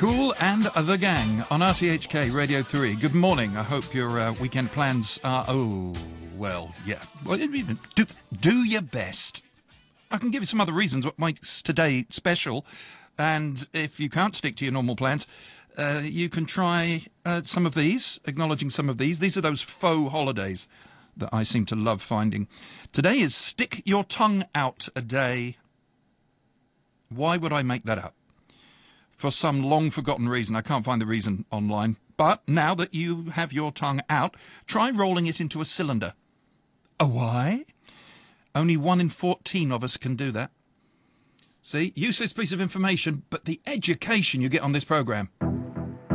Kool and the Gang on RTHK Radio 3. Good morning. I hope your weekend plans are... Oh, well, yeah. Well, do your best. I can give you some other reasons what makes today special. And if you can't stick to your normal plans, you can try some of these, acknowledging some of these. These are those faux holidays that I seem to love finding. Today is Stick Your Tongue Out a Day. Why would I make that up? For some long-forgotten reason. I can't find the reason online. But now that you have your tongue out, try rolling it into a cylinder. A why? Only 1 in 14 of us can do that. See, useless piece of information, but the education you get on this programme.